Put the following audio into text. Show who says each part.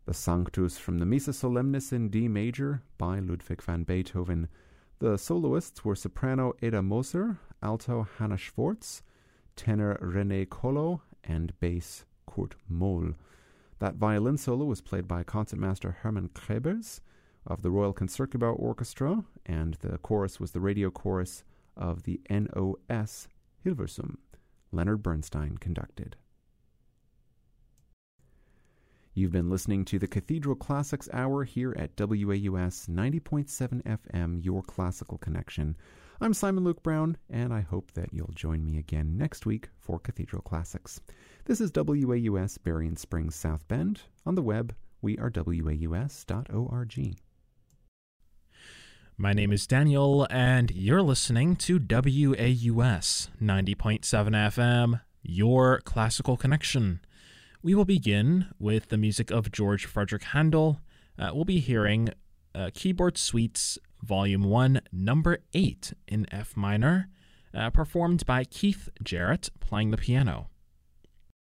Speaker 1: the Sanctus from the Missa Solemnis in D major by Ludwig van Beethoven. The soloists were soprano Ada Moser, alto Hannah Schwartz, tenor René Kollo, and bass Kurt Mohl. That violin solo was played by concertmaster Hermann Krebers of the Royal Concertgebouw Orchestra, and the chorus was the radio chorus of the NOS Hilversum. Leonard Bernstein conducted. You've been listening to the Cathedral Classics Hour here at WAUS 90.7 FM, your classical connection. I'm Simon Luke Brown, and I hope that you'll join me again next week for Cathedral Classics. This is WAUS Berrien Springs, South Bend. On the web, we are waus.org.
Speaker 2: My name is Daniel, and you're listening to WAUS 90.7 FM, your classical connection. We will begin with the music of George Frederick Handel. We'll be hearing Keyboard Suites Volume 1, Number 8 in F minor, performed by Keith Jarrett playing the piano.